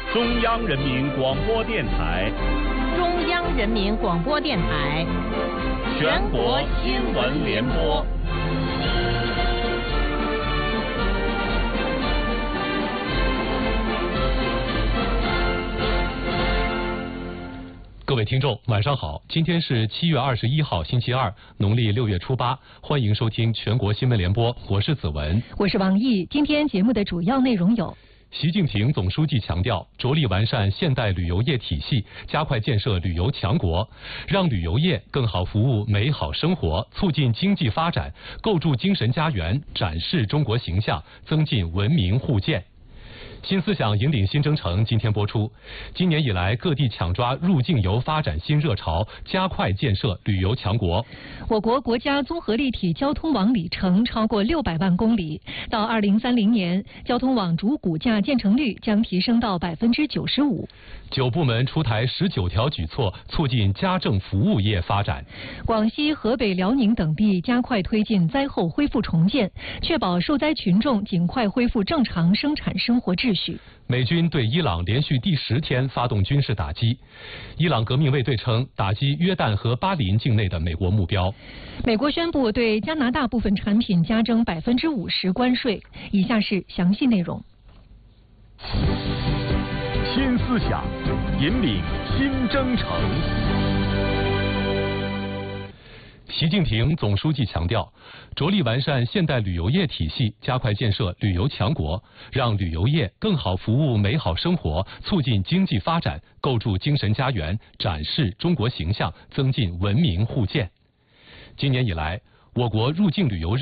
中央人民广播电台， 中央人民广播电台， 全国新闻联播。 各位听众，晚上好！今天是7月21号，星期二，农历6月初8，欢迎收听全国新闻联播，我是子文， 我是王毅。今天节目的主要内容有： 习近平总书记强调，着力完善现代旅游业体系，加快建设旅游强国，让旅游业更好服务美好生活，促进经济发展，构筑精神家园，展示中国形象，增进文明互鉴。新思想引领新征程今天播出。今年以来，各地抢抓入境游发展新热潮，加快建设旅游强国。 我国国家综合立体交通网里程超过600万公里，到2030年，交通网主骨架建成率将提升到95%。 9部门出台19条举措，促进家政服务业发展。 广西、河北、辽宁等地加快推进灾后恢复重建，确保受灾群众尽快恢复正常生产生活秩序。 美军对伊朗连续第10天发动军事打击。伊朗革命卫队称，打击约旦和巴林境内的美国目标。 美国宣布对加拿大部分产品加征50%关税。以下是详细内容。 新思想引领新征程。 习近平总书记强调，着力完善现代旅游业体系，加快建设旅游强国，让旅游业更好服务美好生活，促进经济发展，构筑精神家园，展示中国形象，增进文明互鉴。今年以来，我国入境旅游